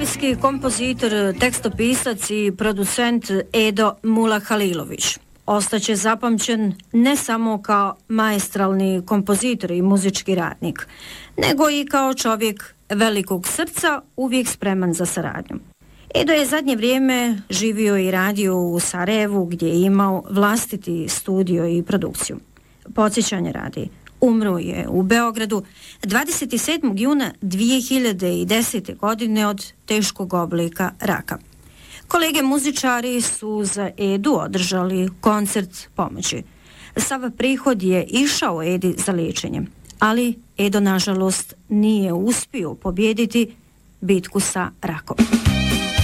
serbijski kompozitor, tekstopisac i producent Edo Mulahalilović ostaće zapamćen ne samo kao maestralni kompozitor i muzički radnik, nego i kao čovjek velikog srca, uvijek spreman za saradnju. Edo je zadnje vrijeme živio i radio u Sarajevu, gdje je imao vlastiti studio i produkciju. Podsjećanje radi, umro je u Beogradu 27. juna 2010. godine od teškog oblika raka. Kolege muzičari su za Edu održali koncert pomoći. Sav prihod je išao Edi za liječenje, ali Edo nažalost nije uspio pobijediti bitku sa rakom.